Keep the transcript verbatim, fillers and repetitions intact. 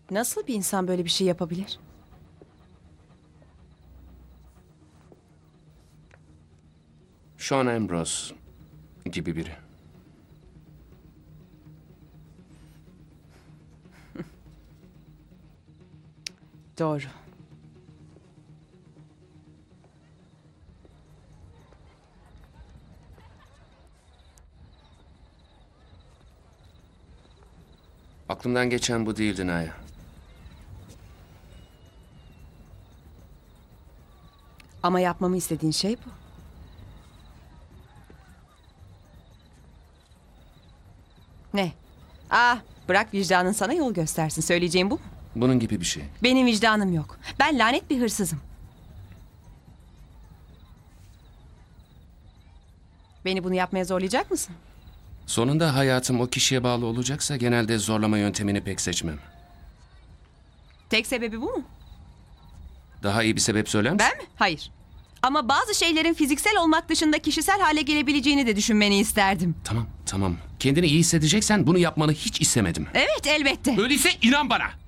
Nasıl bir insan böyle bir şey yapabilir? Sean Ambrose gibi biri. Doğru. Aklımdan geçen bu değildi Naya. Ama yapmamı istediğin şey bu. Ne? Ah, bırak vicdanın sana yol göstersin. Söyleyeceğim bu mu? Bunun gibi bir şey. Benim vicdanım yok. Ben lanet bir hırsızım. Beni bunu yapmaya zorlayacak mısın? Sonunda hayatım o kişiye bağlı olacaksa genelde zorlama yöntemini pek seçmem. Tek sebebi bu mu? Daha iyi bir sebep söyler misin? Ben mi? Hayır. Ama bazı şeylerin fiziksel olmak dışında kişisel hale gelebileceğini de düşünmeni isterdim. Tamam, tamam. Kendini iyi hissedeceksen bunu yapmanı hiç istemedim. Evet, elbette. Öyleyse inan bana.